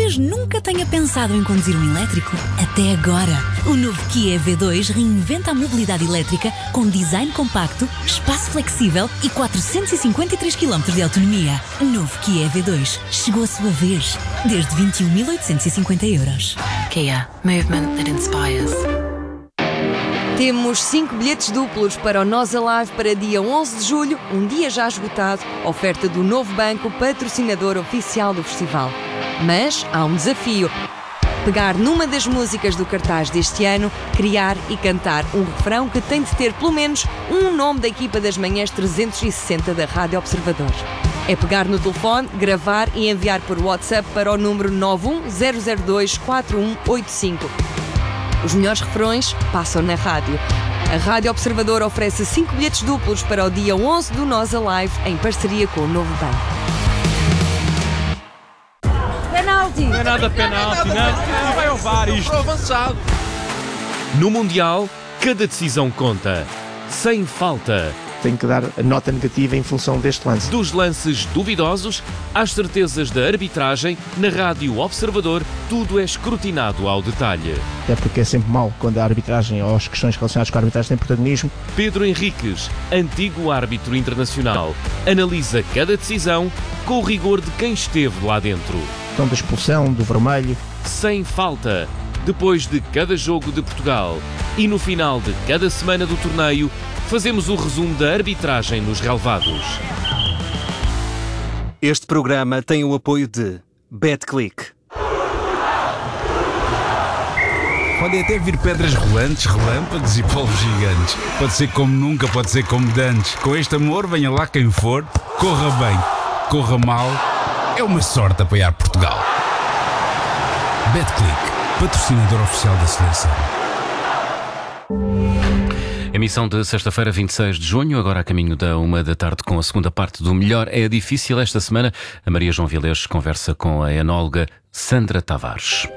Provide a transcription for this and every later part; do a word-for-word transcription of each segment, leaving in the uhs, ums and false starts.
Talvez nunca tenha pensado em conduzir um elétrico. Até agora. O novo Kia E V dois reinventa a mobilidade elétrica com design compacto, espaço flexível e quatrocentos e cinquenta e três quilómetros de autonomia. Novo Kia E V dois. Chegou a sua vez. Desde vinte e um mil oitocentos e cinquenta euros. Kia. Movement that inspires. Temos cinco bilhetes duplos para o Nós Alive para dia onze de julho, um dia já esgotado, oferta do Novo Banco, patrocinador oficial do festival. Mas há um desafio. Pegar numa das músicas do cartaz deste ano, criar e cantar um refrão que tem de ter pelo menos um nome da equipa das manhãs trezentos e sessenta da Rádio Observador. É pegar no telefone, gravar e enviar por WhatsApp para o número nove um zero zero dois quatro um oito cinco. Os melhores refrões passam na rádio. A Rádio Observador oferece cinco bilhetes duplos para o dia onze do Nós Alive, em parceria com o Novo Banco. Penalti! Não é nada penalti, não. Não vai ao V A R isto. Avançado. No Mundial, cada decisão conta. Sem falta. Tem que dar a nota negativa em função deste lance. Dos lances duvidosos às certezas da arbitragem, na Rádio Observador, tudo é escrutinado ao detalhe. É porque é sempre mau quando a arbitragem ou as questões relacionadas com a arbitragem têm protagonismo. Pedro Henriques, antigo árbitro internacional, analisa cada decisão com o rigor de quem esteve lá dentro. Então, da expulsão, do vermelho. Sem falta. Depois de cada jogo de Portugal e no final de cada semana do torneio, fazemos o resumo da arbitragem nos relevados. Este programa tem o apoio de BetClick. Podem até vir pedras rolantes, relâmpagos e polvos gigantes. Pode ser como nunca, pode ser como dantes. Com este amor, venha lá quem for, corra bem, corra mal. É uma sorte apoiar Portugal. BetClick, patrocinador oficial da seleção. Emissão de sexta-feira, vinte e seis de junho, agora a caminho da uma da tarde com a segunda parte do Melhor é Difícil. Esta semana, a Maria João Vilés conversa com a enóloga Sandra Tavares.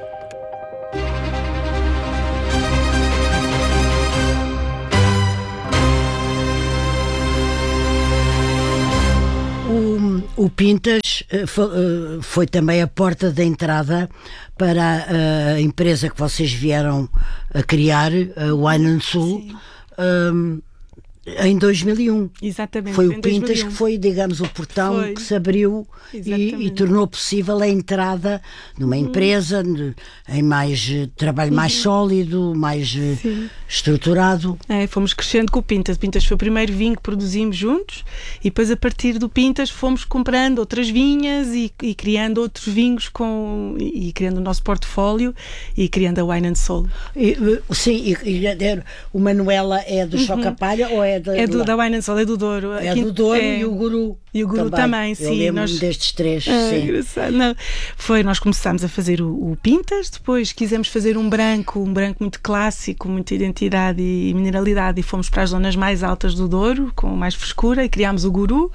O Pintas foi também a porta de entrada para a empresa que vocês vieram a criar, a Wine and Soul, um, em dois mil e um. Exatamente. Foi o Pintas que foi, digamos, o portão foi. que se abriu e, e tornou possível a entrada numa empresa hum. em mais trabalho mais Sim. sólido, mais Sim. estruturado. É, fomos crescendo com o Pintas. O Pintas foi o primeiro vinho que produzimos juntos e depois a partir do Pintas fomos comprando outras vinhas e, e criando outros vinhos com, e, e criando o nosso portfólio e criando a Wine and Soul. E, sim, e, e o Manuela é do uhum. Chocapalha ou é da, é do, da Wine and Soul, é do Douro. É do Douro é, e o Guru. E o Guru também, também sim. Eu lembro-me nós, destes três. É, sim. Engraçado. Não, foi, nós começámos a fazer o, o Pintas, depois quisemos fazer um branco, um branco muito clássico, muita identidade e mineralidade, e fomos para as zonas mais altas do Douro, com mais frescura, e criámos o Guru.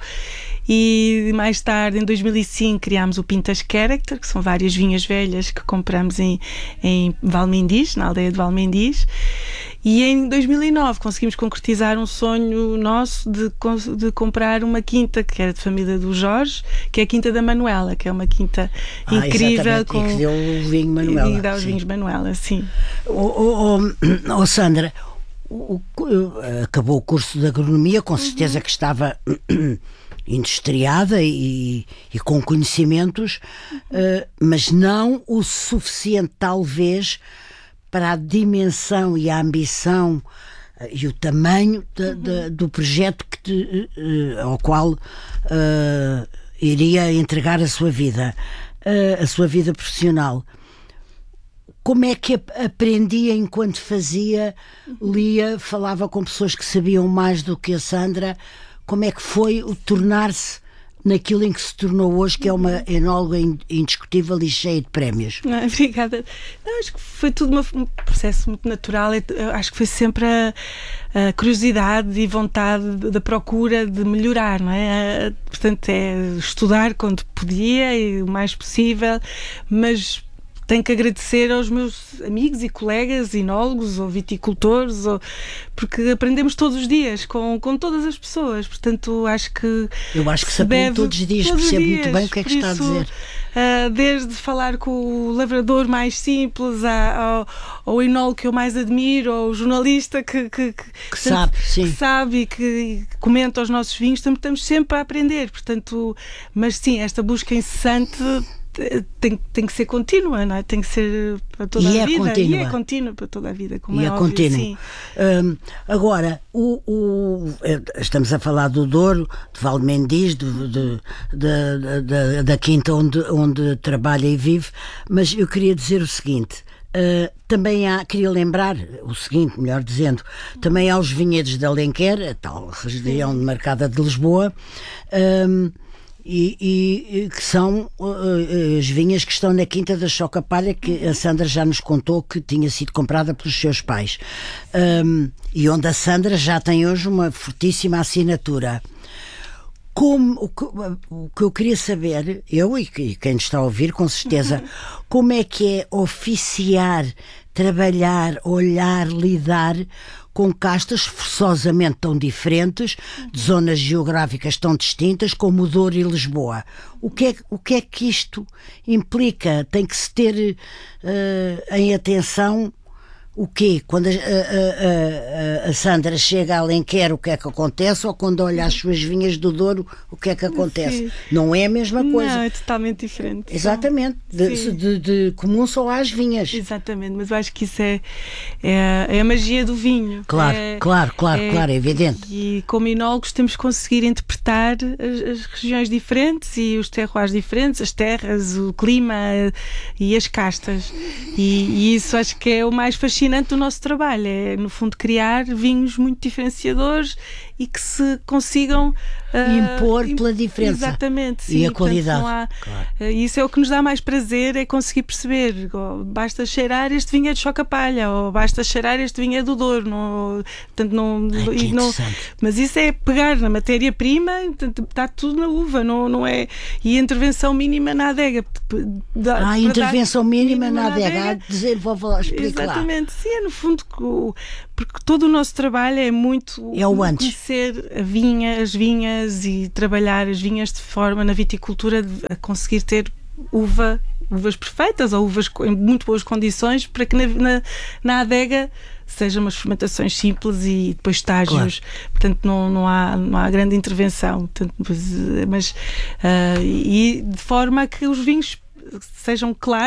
E mais tarde, em dois mil e cinco, criámos o Pintas Character, que são várias vinhas velhas que compramos em, em Valmendiz, na aldeia de Valmendiz. E em dois mil e nove conseguimos concretizar um sonho nosso de, de comprar uma quinta que era de família do Jorge, que é a Quinta da Manuela, que é uma quinta ah, incrível. Com, e que deu o vinho Manuela. E dá os sim. vinhos Manuela, sim. Oh, oh, oh, oh, Sandra, o, o, acabou o curso de agronomia, com certeza uhum. que estava industriada e, e com conhecimentos, uh, mas não o suficiente, talvez, para a dimensão e a ambição uh, e o tamanho de, de, do projeto que te, uh, ao qual uh, iria entregar a sua vida, uh, a sua vida profissional. Como é que aprendia enquanto fazia, lia, falava com pessoas que sabiam mais do que a Sandra? Como é que foi o tornar-se naquilo em que se tornou hoje, que é uma enóloga indiscutível e cheia de prémios? Não, obrigada. Não, acho que foi tudo uma, um processo muito natural. Eu acho que foi sempre a, a curiosidade e vontade da procura de melhorar, não é? Portanto, é estudar quando podia e o mais possível, mas tenho que agradecer aos meus amigos e colegas, enólogos ou viticultores, ou, porque aprendemos todos os dias com, com todas as pessoas. Portanto, acho que. Eu acho que se aprende todos os dias, percebo muito bem o que é que está a dizer. Uh, desde falar com o lavrador mais simples a, ao, ao enólogo que eu mais admiro, ao jornalista que, que, que, que sabe, que, sim. que sabe e que comenta os nossos vinhos, estamos, estamos sempre a aprender. Portanto, mas sim, esta busca incessante tem, tem que ser contínua, não é? Tem que ser para toda e a é vida. Contínua. E é contínua para toda a vida, como e é, é óbvio, contínua. Sim. Um, agora, o, o, estamos a falar do Douro, de Valmendiz, de, de, de, de, da quinta onde, onde trabalha e vive, mas eu queria dizer o seguinte. Uh, também há, queria lembrar o seguinte, melhor dizendo, também há os vinhedos de Alenquer, a tal região demarcada de Lisboa, um, E, e que são uh, as vinhas que estão na Quinta da Chocapalha, que a Sandra já nos contou que tinha sido comprada pelos seus pais, um, e onde a Sandra já tem hoje uma fortíssima assinatura. Como, o, que, o que eu queria saber, eu e quem nos está a ouvir com certeza, como é que é oficiar, trabalhar, olhar, lidar com castas forçosamente tão diferentes, de zonas geográficas tão distintas como o Douro e Lisboa. O que é, o que, é que isto implica? Tem que se ter uh, em atenção o quê? Quando a, a, a, a Sandra chega a Alenquer, o que é que acontece? Ou quando olha as suas vinhas do Douro, o que é que acontece? Sim. Não é a mesma coisa. Não, é totalmente diferente. Exatamente. De, de, de comum só às vinhas. Exatamente, mas eu acho que isso é, é, é a magia do vinho. Claro, é, claro, claro, é, claro, é evidente. E como enólogos temos que conseguir interpretar as, as regiões diferentes e os terroirs diferentes, as terras, o clima e as castas. E, e isso acho que é o mais fascinante do nosso trabalho, é no fundo criar vinhos muito diferenciadores e que se consigam uh, impor pela diferença. Exatamente, sim, e a qualidade. Há, claro. uh, isso é o que nos dá mais prazer, é conseguir perceber, oh, basta cheirar este vinho é de Chocapalha, ou basta cheirar este vinho é do Douro, não, portanto, não, Ai, e não, mas isso é pegar na matéria-prima, está tudo na uva, não, não é, e a intervenção mínima na adega. Dá, ah, a intervenção dar, mínima, mínima na adega, adega dizer, vou falar, explicar. Exatamente, sim, é no fundo porque todo o nosso trabalho é muito é o antes. Conhecer a vinha, as vinhas e trabalhar as vinhas de forma na viticultura a conseguir ter uva, uvas perfeitas ou uvas em muito boas condições para que na, na, na adega sejam umas fermentações simples e depois estágios, claro. Portanto não, não, há, não há grande intervenção, portanto, mas, mas uh, e de forma a que os vinhos sejam claros